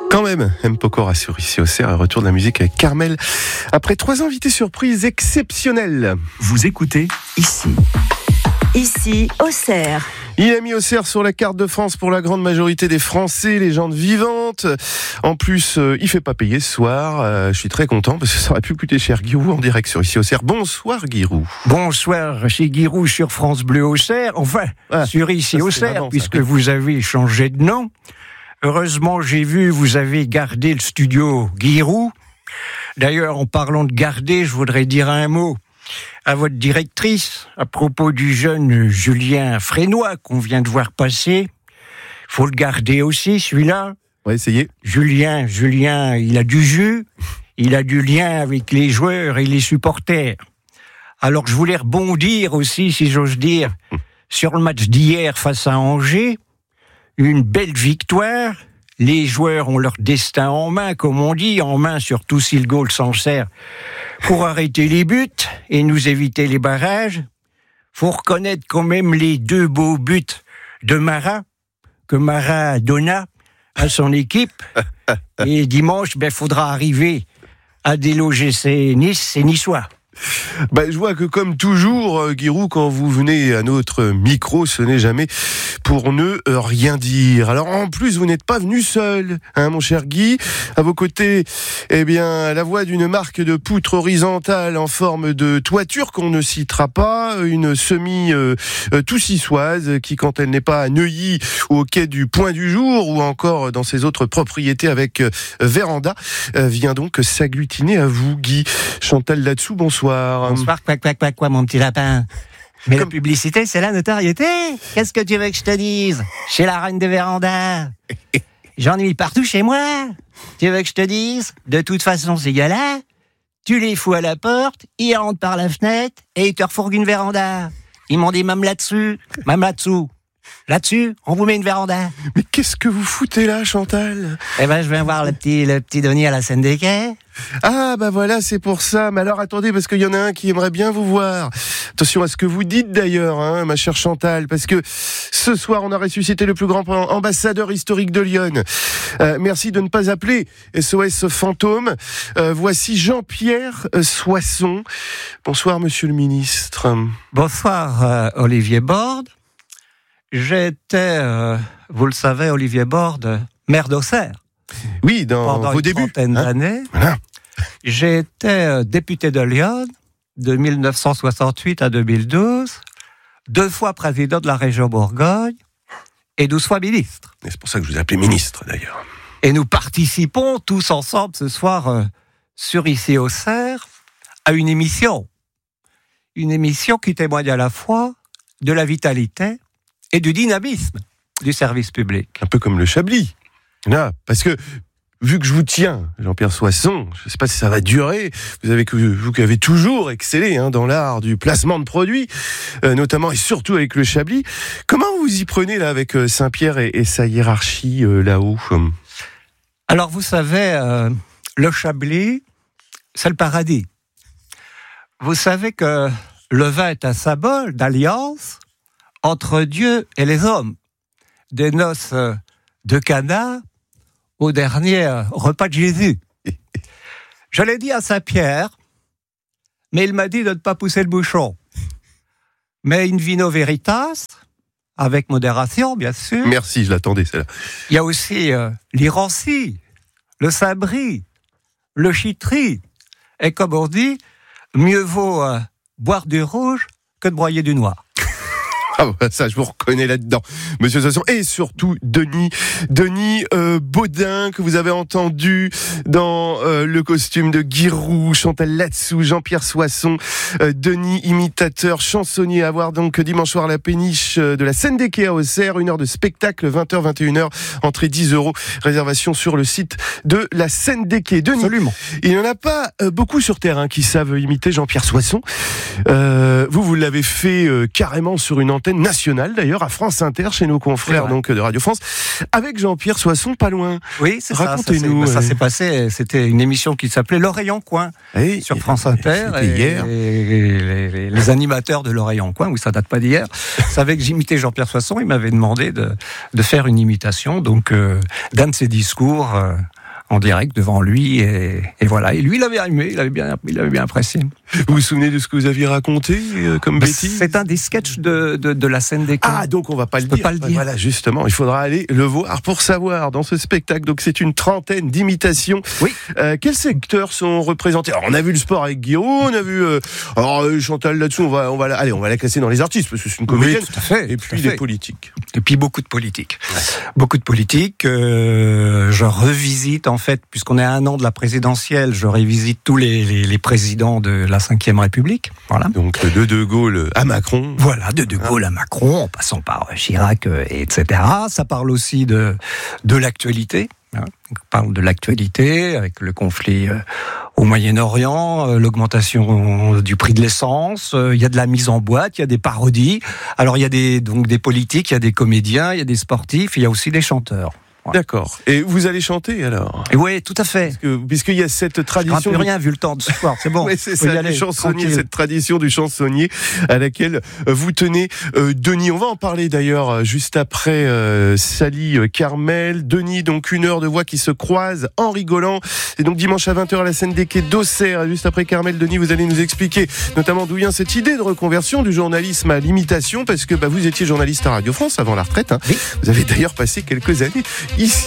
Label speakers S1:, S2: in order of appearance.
S1: Quand même, M. Pokora sur ici au CER, retour de la musique avec Carmel. Après 3 invités surprises exceptionnels.
S2: Vous écoutez ici.
S3: Ici au CER.
S1: Il a mis au CER sur la carte de France pour la grande majorité des Français, légende vivante. En plus, il fait pas payer ce soir. Je suis très content parce que ça aurait pu coûter cher. Giroud en direct sur ici au CER. Bonsoir Giroud.
S4: Bonsoir, c'est Giroud sur France Bleu au CER. Enfin, sur ici au CER, puisque vous avez changé de nom. Heureusement, j'ai vu, vous avez gardé le studio Giroud. D'ailleurs, en parlant de garder, je voudrais dire un mot à votre directrice à propos du jeune Julien Frénois qu'on vient de voir passer. Faut le garder aussi, celui-là.
S1: On va essayer.
S4: Julien, il a du jus, il a du lien avec les joueurs et les supporters. Alors, je voulais rebondir aussi, si j'ose dire, sur le match d'hier face à Angers. Une belle victoire. Les joueurs ont leur destin en main, comme on dit, en main, surtout si le goal s'en sert pour arrêter les buts et nous éviter les barrages. Faut reconnaître quand même les 2 beaux buts de Marat, que Marat donna à son équipe. Et dimanche, faudra arriver à déloger ces Niçois.
S1: Je vois que comme toujours, Giroud, quand vous venez à notre micro, ce n'est jamais pour ne rien dire. Alors en plus, vous n'êtes pas venu seul, mon cher Guy. À vos côtés, la voix d'une marque de poutre horizontale en forme de toiture qu'on ne citera pas, une semi-toussissoise qui, quand elle n'est pas à Neuilly ou au quai du Point du Jour ou encore dans ses autres propriétés avec véranda, vient donc s'agglutiner à vous, Guy. Chantal là-dessous, bonsoir.
S5: Bonsoir, quoi, mon petit lapin. Mais la publicité, c'est la notoriété. Qu'est-ce que tu veux que je te dise? Chez la reine des vérandas. J'en ai mis partout chez moi. Tu veux que je te dise? De toute façon, ces gars-là, tu les fous à la porte, ils rentrent par la fenêtre et ils te refourguent une véranda. Ils m'ont dit même là-dessous. Là-dessus, on vous met une véranda.
S1: Mais qu'est-ce que vous foutez là, Chantal?
S5: Je viens voir le petit Denis à la scène des quais.
S1: Ah, voilà, c'est pour ça. Mais alors, attendez, parce qu'il y en a un qui aimerait bien vous voir. Attention à ce que vous dites d'ailleurs, ma chère Chantal, parce que ce soir, on a ressuscité le plus grand ambassadeur historique de Lyon. Merci de ne pas appeler SOS Fantôme. Voici Jean-Pierre Soisson. Bonsoir, monsieur le ministre.
S4: Bonsoir, Olivier Borde. J'étais, vous le savez, Olivier Borde, maire d'Auxerre.
S1: Oui, dans vos débuts.
S4: Pendant une trentaine d'années. Voilà. J'ai été député de Lyon de 1968 à 2012, 2 fois président de la région Bourgogne et 12 fois ministre.
S1: Et c'est pour ça que je vous ai appelé ministre, d'ailleurs.
S4: Et nous participons tous ensemble ce soir sur ici au CER à une émission qui témoigne à la fois de la vitalité et du dynamisme du service public.
S1: Un peu comme le Chablis. Là, parce que, vu que je vous tiens, Jean-Pierre Soisson, je ne sais pas si ça va durer, vous qui avez toujours excellé dans l'art du placement de produits, notamment et surtout avec le Chablis, comment vous y prenez là avec Saint-Pierre et sa hiérarchie là-haut?
S4: Alors vous savez, le Chablis, c'est le paradis. Vous savez que le vin est un symbole d'alliance entre Dieu et les hommes. Des noces de Cana au dernier repas de Jésus. Je l'ai dit à Saint-Pierre, mais il m'a dit de ne pas pousser le bouchon. Mais in vino veritas, avec modération, bien sûr.
S1: Merci, je l'attendais, celle-là.
S4: Il y a aussi l'Irancy, le Saint-Brie, le Chitry. Et comme on dit, mieux vaut boire du rouge que de broyer du noir.
S1: Ça, je vous reconnais là-dedans, monsieur Soisson. Et surtout, Denis Baudin, que vous avez entendu dans le costume de Giroud, Chantal là-dessous, Jean-Pierre Soisson, Denis, imitateur, chansonnier, à voir donc dimanche soir à la péniche de la scène des quais à Auxerre, 1 heure de spectacle, 20h, 21h, entrée 10 €, réservation sur le site de la scène des quais. Denis,
S4: absolument.
S1: Il n'y en a pas beaucoup sur terre qui savent imiter Jean-Pierre Soisson. Vous l'avez fait carrément sur une antenne nationale d'ailleurs, à France Inter, chez nos confrères donc de Radio France, avec Jean-Pierre Soisson, pas loin.
S4: Oui, c'est ça.
S1: Racontez-nous.
S4: Ça s'est passé, c'était une émission qui s'appelait L'Oreille en Coin, sur France Inter.
S1: Hier.
S4: Et les animateurs de L'Oreille en Coin, oui, ça date pas d'hier, savaient que j'imitais Jean-Pierre Soisson, ils m'avaient demandé de faire une imitation, donc d'un de ses discours en direct devant lui et voilà. Et lui, il avait aimé, il avait bien apprécié.
S1: Vous vous souvenez de ce que vous aviez raconté comme bêtise?
S4: C'est un des sketchs de la scène des cons.
S1: Ah, donc on va pas le
S4: peux
S1: dire.
S4: pas le dire.
S1: Voilà, justement, il faudra aller le voir pour savoir dans ce spectacle. Donc c'est une trentaine d'imitations.
S4: Oui.
S1: Quels secteurs sont représentés? Alors on a vu le sport avec Guiraud, on a vu Chantal là-dessous. On va la classer dans les artistes parce que c'est une comédienne.
S4: Oui, tout à fait.
S1: Et puis les politiques.
S4: Et puis beaucoup de politique. Beaucoup de politique. Je revisite en fait, puisqu'on est à 1 an de la présidentielle, je revisite tous les présidents de la Ve République. Voilà.
S1: Donc de Gaulle à Macron.
S4: Voilà, de Gaulle à Macron, en passant par Chirac, etc. Ça parle aussi de l'actualité. On parle de l'actualité avec le conflit au Moyen-Orient, l'augmentation du prix de l'essence, il y a de la mise en boîte, il y a des parodies. Alors il y a donc des politiques, il y a des comédiens, il y a des sportifs, il y a aussi des chanteurs. Voilà.
S1: D'accord. Et vous allez chanter alors?
S4: Oui, tout à fait.
S1: Puisqu'il y a cette tradition.
S4: Je ne plus rien vu le temps de ce soir, c'est bon.
S1: Oui, c'est ça, du chansonnier, cette tradition du chansonnier à laquelle vous tenez, Denis. On va en parler d'ailleurs juste après Sally Carmel. Denis, donc 1 heure de voix qui se croisent en rigolant. C'est donc dimanche à 20h à la scène des Quais d'Auxerre. Juste après Carmel, Denis, vous allez nous expliquer notamment d'où vient cette idée de reconversion du journalisme à l'imitation, parce que vous étiez journaliste à Radio France avant la retraite. Hein.
S4: Oui.
S1: Vous avez d'ailleurs passé quelques années ici